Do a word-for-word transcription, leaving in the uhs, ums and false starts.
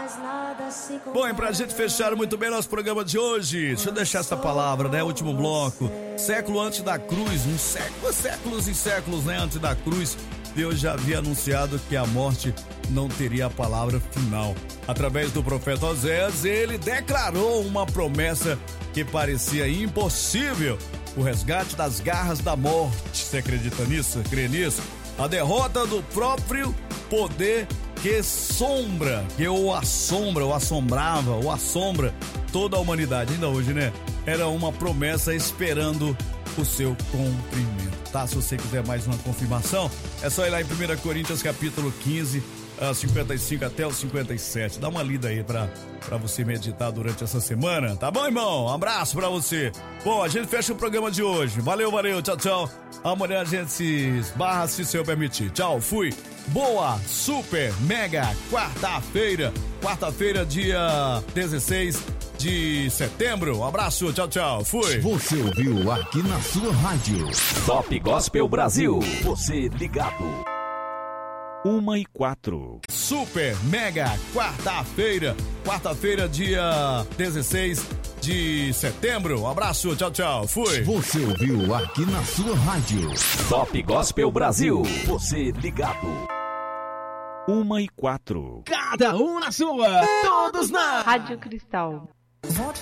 Bom, e pra gente fechar muito bem nosso programa de hoje, deixa eu deixar essa palavra, né? Último bloco. Século antes da cruz, um século, séculos e séculos, né? Antes da cruz, Deus já havia anunciado que a morte não teria a palavra final. Através do profeta Oséias, ele declarou uma promessa que parecia impossível: o resgate das garras da morte. Você acredita nisso? Crê nisso? A derrota do próprio poder que sombra, que o assombra, o assombrava, o assombra toda a humanidade. Ainda hoje, né? Era uma promessa esperando o seu cumprimento, tá? Se você quiser mais uma confirmação, é só ir lá em primeira Coríntios capítulo quinze, uh, cinquenta e cinco até o cinquenta e sete. Dá uma lida aí pra, pra você meditar durante essa semana, tá bom, irmão? Um abraço pra você. Bom, a gente fecha o programa de hoje. Valeu, valeu, tchau, tchau. Amanhã a gente se esbarra, se o senhor permitir. Tchau, fui. Boa, super, mega quarta-feira. Quarta-feira, dia dezesseis de setembro. Um abraço, tchau, tchau. Fui. Você ouviu aqui na sua rádio Top Gospel Brasil. Você ligado. Uma e quatro. Super, mega quarta-feira. Quarta-feira, dia dezesseis de setembro. Um abraço, tchau, tchau. Fui. Você ouviu aqui na sua rádio Top Gospel Brasil. Você ligado. Uma e quatro. Cada um na sua, todos na Rádio Cristal.